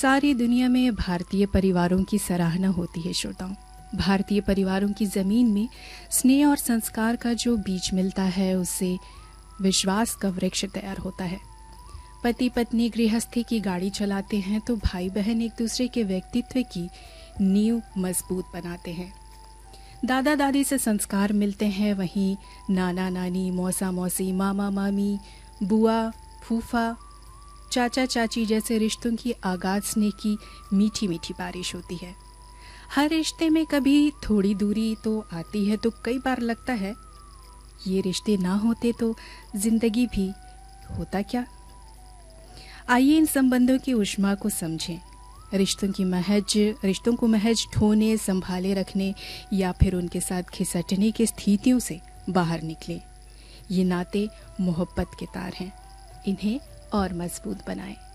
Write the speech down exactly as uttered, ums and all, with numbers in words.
सारी दुनिया में भारतीय परिवारों की सराहना होती है श्रोताओं। भारतीय परिवारों की ज़मीन में स्नेह और संस्कार का जो बीज मिलता है, उससे विश्वास का वृक्ष तैयार होता है। पति पत्नी गृहस्थी की गाड़ी चलाते हैं तो भाई बहन एक दूसरे के व्यक्तित्व की नींव मजबूत बनाते हैं। दादा दादी से संस्कार मिलते हैं, वहीं नाना नानी, मौसा मौसी, मामा मामी, बुआ फूफा, चाचा चाची जैसे रिश्तों की आगाज स्नेह की मीठी मीठी बारिश होती है। हर रिश्ते में कभी थोड़ी दूरी तो आती है, तो कई बार लगता है ये रिश्ते ना होते तो जिंदगी भी होता क्या। आइए इन संबंधों की ऊष्मा को समझें। रिश्तों की महज रिश्तों को महज ढोने, संभाले रखने या फिर उनके साथ खिसटने की स्थितियों से बाहर निकले। ये नाते मोहब्बत के तार हैं, इन्हें और मजबूत बनाएं।